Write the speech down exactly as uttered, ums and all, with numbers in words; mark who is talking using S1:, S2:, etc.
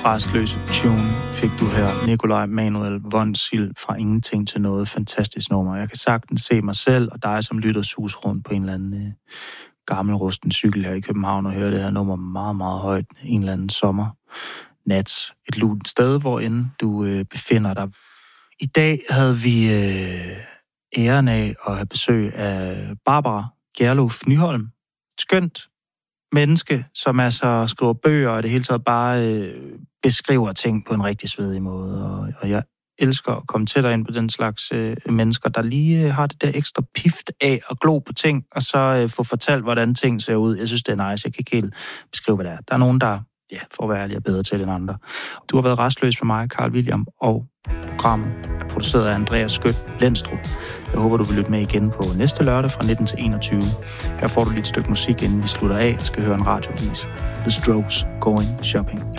S1: rastløse tune fik du her. Nikolaj Manuel von Sild fra Ingenting til Noget. Fantastisk nummer. Jeg kan sagtens se mig selv og dig, som lytter sus rundt på en eller anden øh, gammel rusten cykel her i København og høre det her nummer meget, meget højt en eller anden sommer. Nat. Et lunt sted, hvorinde du øh, befinder dig. I dag havde vi øh, æren af at have besøg af Barbara Gerlof Nyholm. Skønt menneske, som altså skriver bøger og det hele taget bare øh, beskriver ting på en rigtig svedig måde. Og, og jeg elsker at komme tættere ind på den slags øh, mennesker, der lige øh, har det der ekstra pift af at glo på ting, og så øh, få fortalt, hvordan ting ser ud. Jeg synes, det er nice. Jeg kan ikke helt beskrive, hvad det er. Der er nogen, der, ja, for at være ærlig, er bedre til end andre. Du har været rastløs med mig, Carl William, og programmet er produceret af Andreas Skødt Lendstrup. Jeg håber, du vil lytte med igen på næste lørdag fra nitten til enogtyve. Her får du lidt stykke musik, inden vi slutter af. Jeg skal høre en radioavis. The Strokes, Going Shopping.